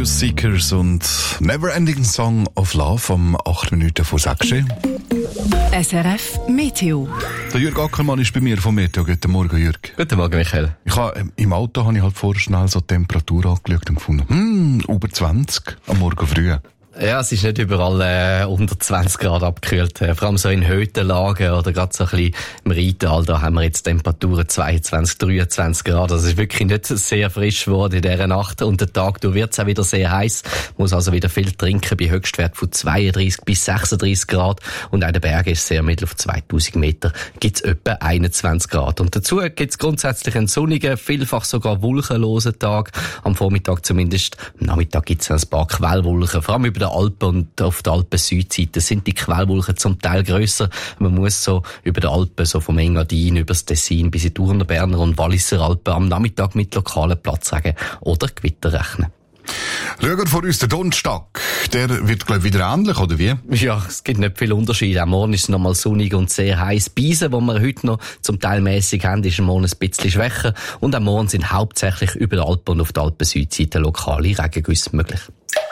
Truth Seekers und Neverending Song of Love um 8 Minuten vor 6. SRF Meteo. Der Jürg Ackermann ist bei mir vom Meteo. Guten Morgen, Jürg. Guten Morgen, Michael. Im Auto habe ich halt vorher schnell so die Temperatur angeschaut und gefunden, über 20 am Morgen früh. Ja, es ist nicht überall unter 20 Grad abgekühlt. Vor allem so in Höhenlagen oder gerade so ein bisschen im Rheintal, da haben wir jetzt Temperaturen 22, 23 Grad. Also es ist wirklich nicht sehr frisch geworden in dieser Nacht. Und der Tag wird es auch wieder sehr heiß. Muss also wieder viel trinken bei Höchstwert von 32 bis 36 Grad. Und auch der Berg ist sehr mittel auf 2000 Meter. Gibt es etwa 21 Grad. Und dazu gibt es grundsätzlich einen sonnigen, vielfach sogar wolkenlosen Tag. Am Vormittag zumindest. Am Nachmittag gibt es ein paar Quellwolken. Vor allem über der Alpen und auf der Alpen-Südseite sind die Quellwolken zum Teil grösser. Man muss so über die Alpen, so vom Engadin über das Tessin bis in die Urner, Berner und Walliser Alpen am Nachmittag mit lokalen Platzregen oder Gewitter rechnen. Schauen wir vor uns den Donnerstag. Der wird, glaube ich, wieder ähnlich, oder wie? Ja, es gibt nicht viel Unterschied. Am Morgen ist es nochmal sonnig und sehr heiß. Beisen, die wir heute noch zum Teil mässig haben, ist am Morgen ein bisschen schwächer. Und am Morgen sind hauptsächlich über die Alpen und auf der Alpen-Südseite lokale Regengüsse möglich.